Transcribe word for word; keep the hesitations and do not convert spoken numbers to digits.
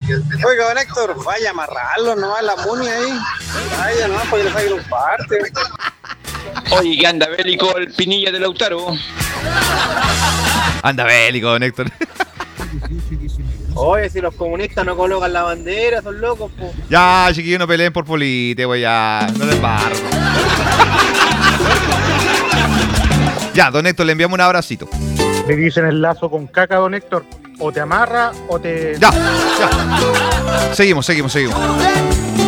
Oiga, don Héctor, vaya a amarrarlo nomás la muni ahí. Vaya nomás para que le saquen un parte. Oye, que anda bélico el Pinilla de Lautaro. Anda bélico, don Héctor. Oye, si los comunistas no colocan la bandera, son locos, po. Ya, chiquillos, no peleen por política, wey, ya. No les barro. Ya, don Héctor, le enviamos un abracito. Le dicen el lazo con caca, don Héctor. O te amarra o te... Ya, ya. Seguimos, seguimos, seguimos.